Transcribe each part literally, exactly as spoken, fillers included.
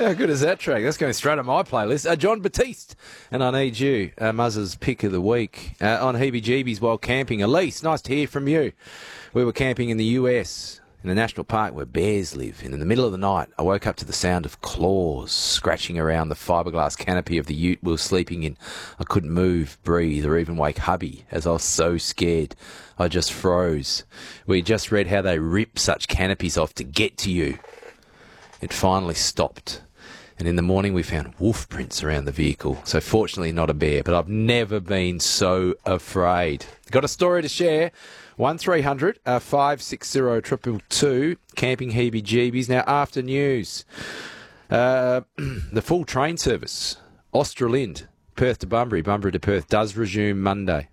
How good is that track? That's going straight on my playlist. Uh, John Batiste, and I Need You, uh, Muzz's pick of the week uh, on Heebie-Jeebies while camping. Elise, nice to hear from you. We were camping in the U S, in a national park where bears live, and in the middle of the night, I woke up to the sound of claws scratching around the fiberglass canopy of the ute we were sleeping in. I couldn't move, breathe, or even wake hubby, as I was so scared. I just froze. We just read how they rip such canopies off to get to you. It finally stopped, and in the morning we found wolf prints around the vehicle. So fortunately not a bear, but I've never been so afraid. Got a story to share? one three hundred, five six zero, two two two, Camping Heebie-Jeebies. Now, after news, uh, the full train service, Australind, Perth to Bunbury, Bunbury to Perth, does resume Monday.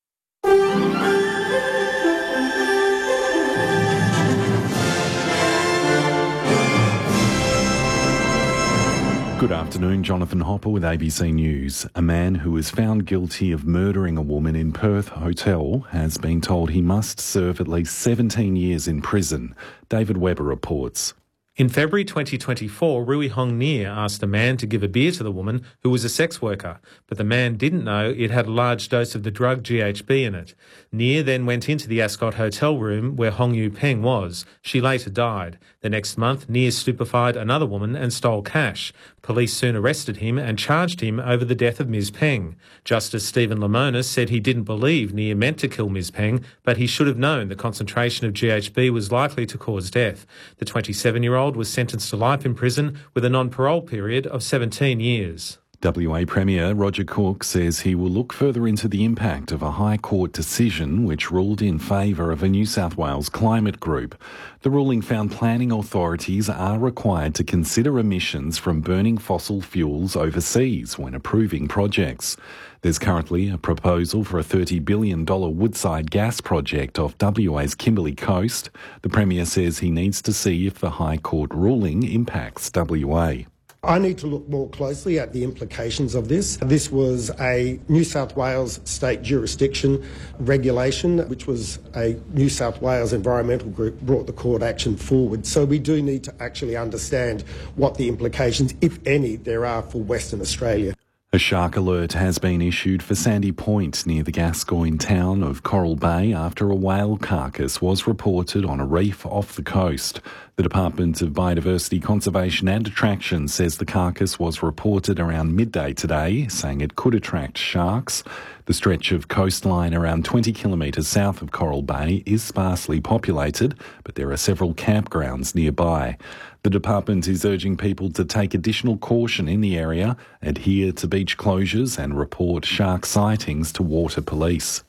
Good afternoon, Jonathan Hopper with A B C News. A man who was found guilty of murdering a woman in Perth Hotel has been told he must serve at least seventeen years in prison. David Webber reports. In February twenty twenty-four, Rui Hong Nia asked a man to give a beer to the woman who was a sex worker, but the man didn't know it had a large dose of the drug G H B in it. Nia then went into the Ascot hotel room where Hong Yu Peng was. She later died. The next month, Nia stupefied another woman and stole cash. Police soon arrested him and charged him over the death of Miz Peng. Justice Stephen Lamonis said he didn't believe Nia meant to kill Miz Peng, but he should have known the concentration of G H B was likely to cause death. The twenty-seven-year-old was sentenced to life in prison with a non-parole period of seventeen years. W A Premier Roger Cook says he will look further into the impact of a High Court decision which ruled in favour of a New South Wales climate group. The ruling found planning authorities are required to consider emissions from burning fossil fuels overseas when approving projects. There's currently a proposal for a thirty billion dollars Woodside gas project off W A's Kimberley coast. The Premier says he needs to see if the High Court ruling impacts W A. I need to look more closely at the implications of this. This was a New South Wales state jurisdiction regulation, which was a New South Wales environmental group brought the court action forward. So we do need to actually understand what the implications, if any, there are for Western Australia. A shark alert has been issued for Sandy Point near the Gascoyne town of Coral Bay after a whale carcass was reported on a reef off the coast. The Department of Biodiversity Conservation and Attraction says the carcass was reported around midday today, saying it could attract sharks. The stretch of coastline around twenty kilometres south of Coral Bay is sparsely populated, but there are several campgrounds nearby. The department is urging people to take additional caution in the area, adhere to beach closures and report shark sightings to water police.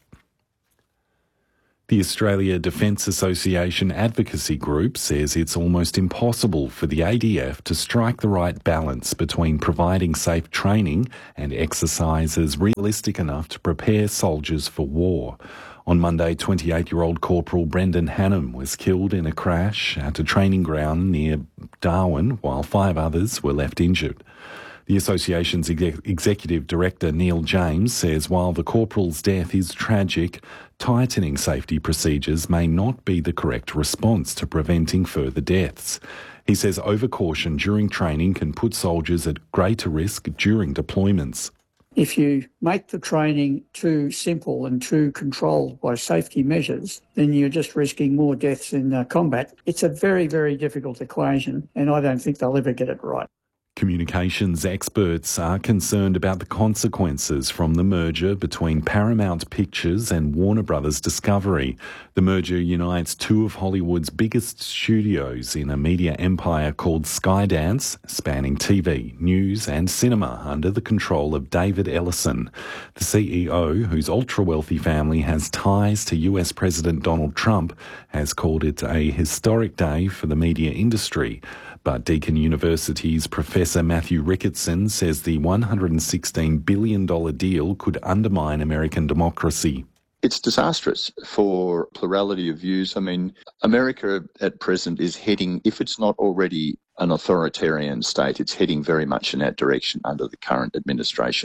The Australia Defence Association Advocacy Group says it's almost impossible for the A D F to strike the right balance between providing safe training and exercises realistic enough to prepare soldiers for war. On Monday, twenty-eight-year-old Corporal Brendan Hannam was killed in a crash at a training ground near Darwin, while five others were left injured. The association's exec- executive director, Neil James, says while the corporal's death is tragic, tightening safety procedures may not be the correct response to preventing further deaths. He says overcaution during training can put soldiers at greater risk during deployments. If you make the training too simple and too controlled by safety measures, then you're just risking more deaths in uh, combat. It's a very, very difficult equation, and I don't think they'll ever get it right. Communications experts are concerned about the consequences from the merger between Paramount Pictures and Warner Brothers Discovery. The merger unites two of Hollywood's biggest studios in a media empire called Skydance, spanning T V, news and cinema under the control of David Ellison. The C E O, whose ultra-wealthy family has ties to U S President Donald Trump, has called it a historic day for the media industry. But Deakin University's Professor Matthew Ricketson says the one hundred sixteen billion dollars deal could undermine American democracy. It's disastrous for plurality of views. I mean, America at present is heading, if it's not already an authoritarian state, it's heading very much in that direction under the current administration.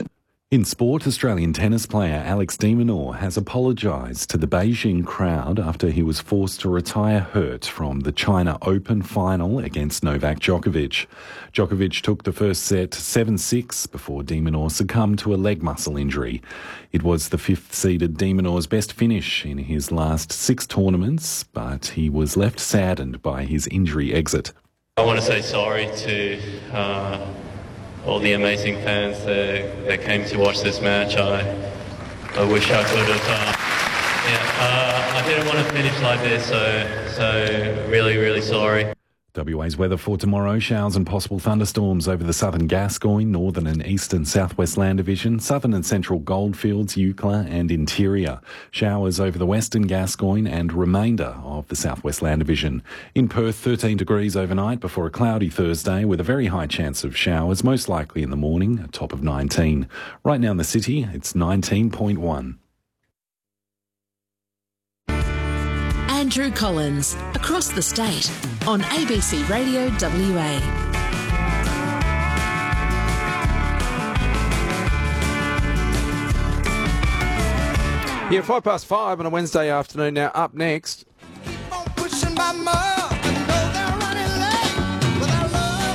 In sport, Australian tennis player Alex de Minaur has apologised to the Beijing crowd after he was forced to retire hurt from the China Open final against Novak Djokovic. Djokovic took the first set seven six before de Minaur succumbed to a leg muscle injury. It was the fifth-seeded de Minaur's best finish in his last six tournaments, but he was left saddened by his injury exit. I want to say sorry to uh, all the amazing fans that, that came to watch this match. I, I wish I could have. Uh, yeah, uh, I didn't want to finish like this, so so really, really sorry. W A's weather for tomorrow: showers and possible thunderstorms over the southern Gascoyne, northern and eastern southwest land division, southern and central goldfields, Eucla and interior. Showers over the western Gascoyne and remainder of the southwest land division. In Perth, thirteen degrees overnight before a cloudy Thursday with a very high chance of showers, most likely in the morning, a top of nineteen. Right now in the city, it's nineteen point one. Andrew Collins, across the state, on A B C Radio W A. Yeah, five past five on a Wednesday afternoon. Now, up next. Keep on pushing my mom. I know they're running late without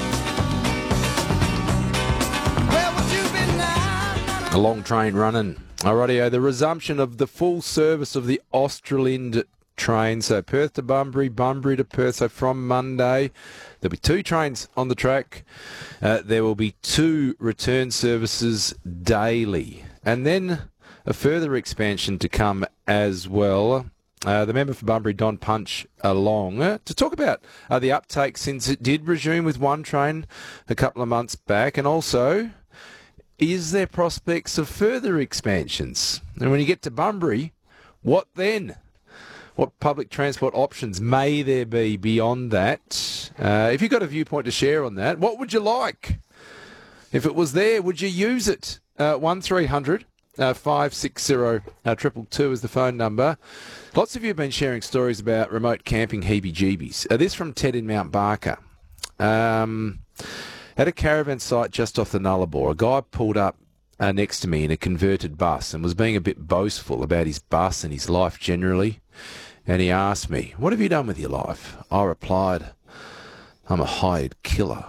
love. Where would you be now? A long train running. Alrighty, the resumption of the full service of the Australind train, so Perth to Bunbury, Bunbury to Perth, so from Monday there'll be two trains on the track. Uh, there will be two return services daily, and then a further expansion to come as well. Uh, the member for Bunbury, Don Punch, along uh, to talk about uh, the uptake since it did resume with one train a couple of months back, and also is there prospects of further expansions? And when you get to Bunbury, what then? What public transport options may there be beyond that? Uh, if you've got a viewpoint to share on that, what would you like? If it was there, would you use it? Uh, one three hundred five six zero two two is the phone number. Lots of you have been sharing stories about remote camping heebie-jeebies. Uh, this from Ted in Mount Barker. Um, at a caravan site just off the Nullarbor, a guy pulled up uh, next to me in a converted bus and was being a bit boastful about his bus and his life generally. And he asked me, "What have you done with your life?" I replied, "I'm a hired killer."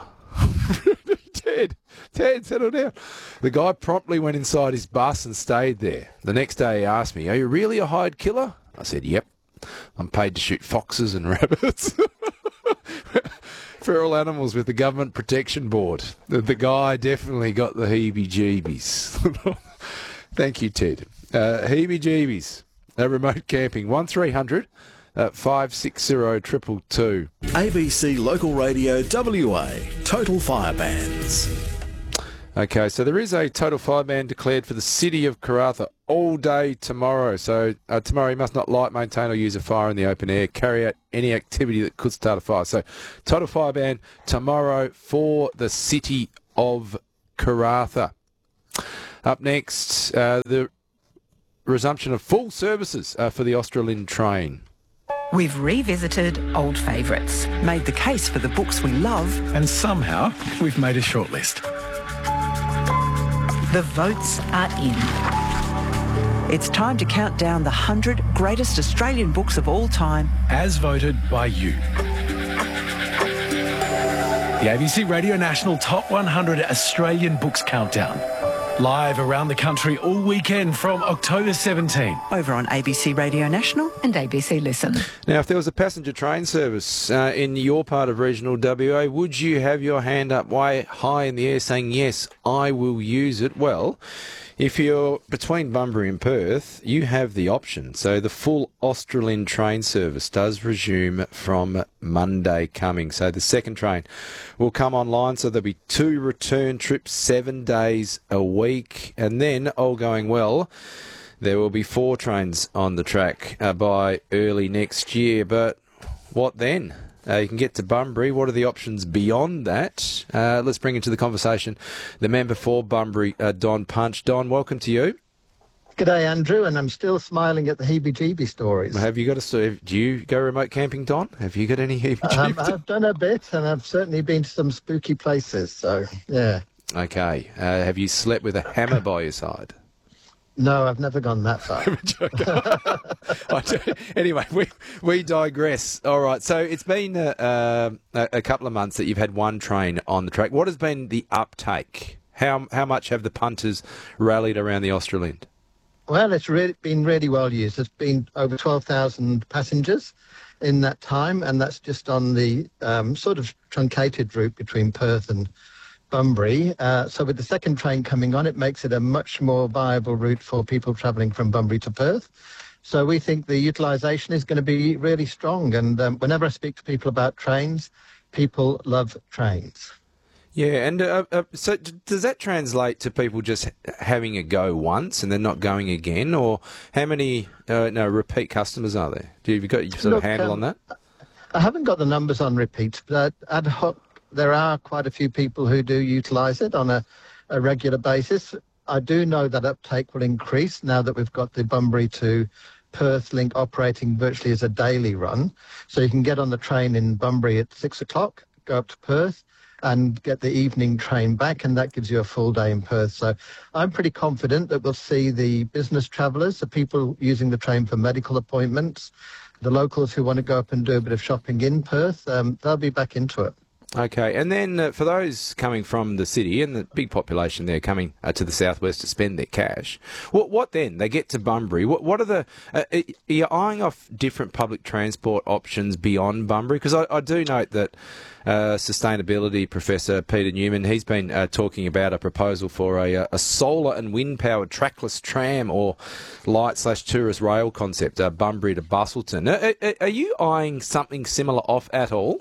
Ted, Ted, settle down. The guy promptly went inside his bus and stayed there. The next day he asked me, "Are you really a hired killer?" I said, "Yep. I'm paid to shoot foxes and rabbits." Feral animals with the Government Protection Board. The, the guy definitely got the heebie-jeebies. Thank you, Ted. Uh, heebie-jeebies. Uh, remote camping, one three hundred five six zero two two two. A B C Local Radio W A, total fire bans. Okay, so there is a total fire ban declared for the city of Karratha all day tomorrow. So uh, tomorrow you must not light, maintain or use a fire in the open air, carry out any activity that could start a fire. So total fire ban tomorrow for the city of Karratha. Up next, uh, the resumption of full services uh, for the Australind train. We've revisited old favourites, made the case for the books we love, And somehow, we've made a shortlist. the votes are in. It's time to count down the one hundred greatest Australian books of all time. As voted by you. The A B C Radio National Top one hundred Australian Books Countdown. Live around the country all weekend from October seventeenth. Over on A B C Radio National and A B C Listen. Now, if there was a passenger train service uh, in your part of regional W A, would you have your hand up way high in the air saying, yes, I will use it? Well, if you're between Bunbury and Perth, you have the option. So the full Australind train service does resume from Monday coming. So the second train will come online. So there'll be two return trips, seven days a week. And then, all going well, there will be four trains on the track uh, by early next year. But what then? Uh, you can get to Bunbury. What are the options beyond that? Uh, let's bring into the conversation the member for Bunbury, uh, Don Punch. Don, welcome to you. G'day, Andrew, and I'm still smiling at the heebie-jeebie stories. Have you got a? Do you go remote camping, Don? Have you got any heebie-jeebies? Um, I've done a bit, and I've certainly been to some spooky places. So, yeah. Okay. Uh, have you slept with a hammer by your side? No, I've never gone that far. Anyway, we we digress. All right, so it's been a, a, a couple of months that you've had one train on the track. What has been the uptake? How how much have the punters rallied around the Australind? Well, it's really been really well used. There's been over twelve thousand passengers in that time, and that's just on the um, sort of truncated route between Perth and Bunbury. Uh, so with the second train coming on, it makes it a much more viable route for people travelling from Bunbury to Perth. So we think the utilisation is going to be really strong. And um, whenever I speak to people about trains, people love trains. Yeah, and uh, uh, so d- does that translate to people just having a go once and then not going again? Or how many uh, no repeat customers are there? Do you have you got your sort Look, of handle um, on that? I haven't got the numbers on repeats, but ad hoc, there are quite a few people who do utilise it on a, a regular basis. I do know that uptake will increase now that we've got the Bunbury to Perth link operating virtually as a daily run. So you can get on the train in Bunbury at six o'clock, go up to Perth and get the evening train back, and that gives you a full day in Perth. So I'm pretty confident that we'll see the business travellers, the people using the train for medical appointments, the locals who want to go up and do a bit of shopping in Perth, um, they'll be back into it. Okay, and then uh, for those coming from the city and the big population there coming uh, to the southwest to spend their cash, what what then? They get to Bunbury. What what are the? Uh, are you eyeing off different public transport options beyond Bunbury? Because I, I do note that uh, sustainability professor Peter Newman, he's been uh, talking about a proposal for a, a solar and wind powered trackless tram or light slash tourist rail concept, uh, Bunbury to Busselton. Are, are, are you eyeing something similar off at all?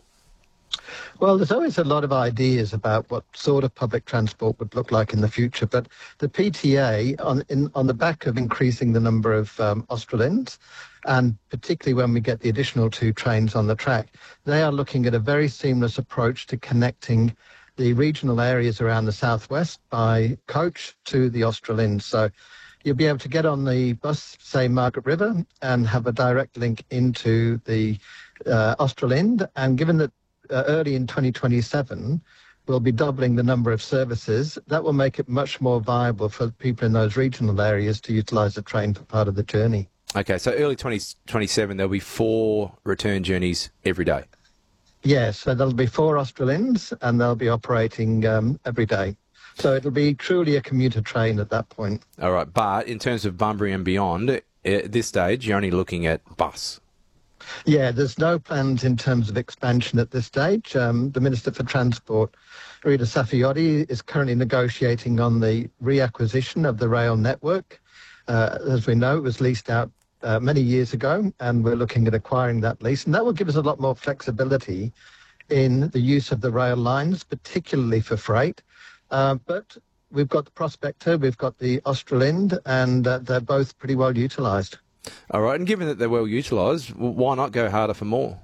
Well, there's always a lot of ideas about what sort of public transport would look like in the future, but the P T A, on in, on the back of increasing the number of um, Australinds, and particularly when we get the additional two trains on the track, they are looking at a very seamless approach to connecting the regional areas around the southwest by coach to the Australinds. So you'll be able to get on the bus, say, Margaret River, and have a direct link into the uh, Australind, and given that Uh, early in twenty twenty-seven, we'll be doubling the number of services. That will make it much more viable for people in those regional areas to utilise the train for part of the journey. Okay, so early twenty twenty-seven, there'll be four return journeys every day. Yes, so there'll be four Australinds and they'll be operating um, every day. So it'll be truly a commuter train at that point. All right, but in terms of Bunbury and beyond, at this stage, you're only looking at bus. Yeah, there's no plans in terms of expansion at this stage. Um, the Minister for Transport, Rita Saffioti, is currently negotiating on the reacquisition of the rail network. Uh, as we know, it was leased out uh, many years ago, and we're looking at acquiring that lease. And that will give us a lot more flexibility in the use of the rail lines, particularly for freight. Uh, but we've got the Prospector, we've got the Australind, and uh, they're both pretty well utilised. All right, and given that they're well utilised, why not go harder for more?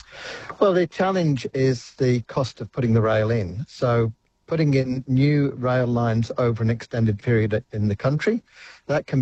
Well, the challenge is the cost of putting the rail in. So putting in new rail lines over an extended period in the country, that can